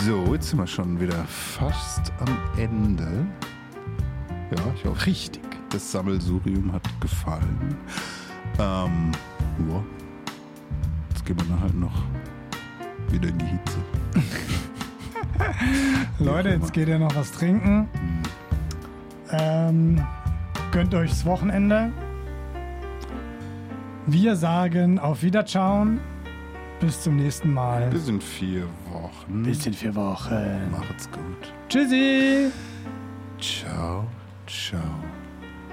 So, jetzt sind wir schon wieder fast am Ende. Ja, ich hoffe, richtig. Das Sammelsurium hat gefallen. Ja. Jetzt gehen wir dann halt noch wieder in die Hitze. Leute, jetzt geht ihr noch was trinken. Gönnt euch das Wochenende. Wir sagen auf Wiederschauen. Bis zum nächsten Mal. Bis in 4 Wochen. Bis in 4 Wochen. Macht's gut. Tschüssi. Ciao, ciao.